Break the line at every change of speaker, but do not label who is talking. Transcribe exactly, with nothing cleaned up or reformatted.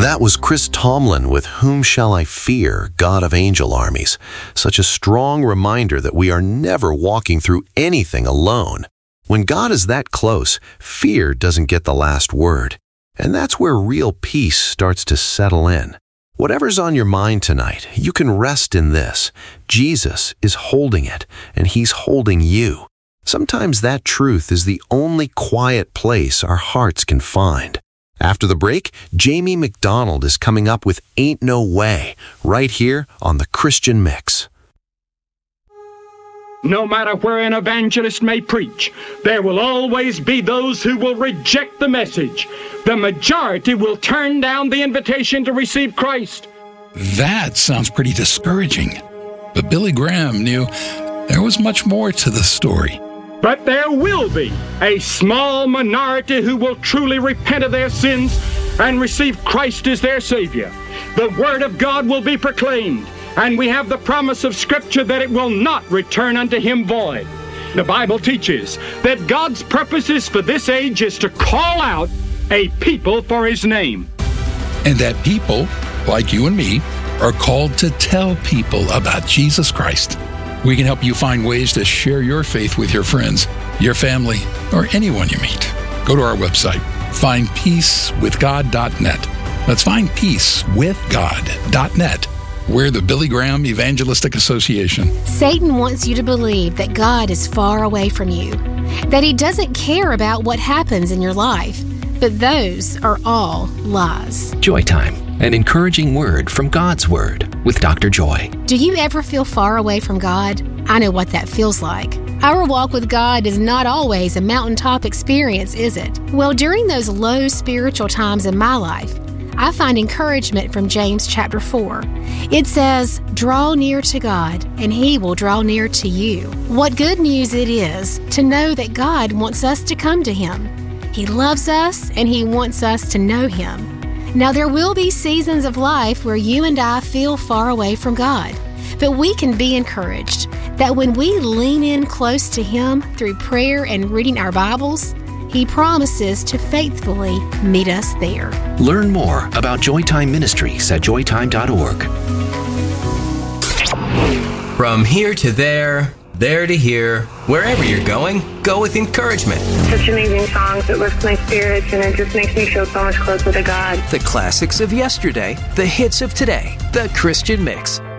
That was Chris Tomlin with Whom Shall I Fear, God of Angel Armies. Such a strong reminder that we are never walking through anything alone. When God is that close, fear doesn't get the last word. And that's where real peace starts to settle in. Whatever's on your mind tonight, you can rest in this. Jesus is holding it, and He's holding you. Sometimes that truth is the only quiet place our hearts can find. After the break, Jamie McDonald is coming up with Ain't No Way, right here on The Christian Mix.
No matter where an evangelist may preach, there will always be those who will reject the message. The majority will turn down the invitation to receive Christ.
That sounds pretty discouraging. But Billy Graham knew there was much more to the story.
But there will be a small minority who will truly repent of their sins and receive Christ as their Savior. The Word of God will be proclaimed, and we have the promise of Scripture that it will not return unto Him void. The Bible teaches that God's purposes for this age is to call out a people for His name.
And that people, like you and me, are called to tell people about Jesus Christ. We can help you find ways to share your faith with your friends, your family, or anyone you meet. Go to our website, find peace with god dot net. That's find peace with god dot net. We're the Billy Graham Evangelistic Association.
Satan wants you to believe that God is far away from you, that He doesn't care about what happens in your life. But those are all lies.
Joy Time, an encouraging word from God's Word with Doctor Joy.
Do you ever feel far away from God? I know what that feels like. Our walk with God is not always a mountaintop experience, is it? Well, during those low spiritual times in my life, I find encouragement from James chapter four. It says, "Draw near to God, and He will draw near to you." What good news it is to know that God wants us to come to Him. He loves us, and He wants us to know Him. Now, there will be seasons of life where you and I feel far away from God, but we can be encouraged that when we lean in close to Him through prayer and reading our Bibles, He promises to faithfully meet us there.
Learn more about Joytime Ministries at joy time dot org.
From here to there, there to here, wherever you're going, go with encouragement.
Such amazing songs. It lifts my spirits and it just makes me feel so much closer to God.
The classics of yesterday, the hits of today, the Christian Mix.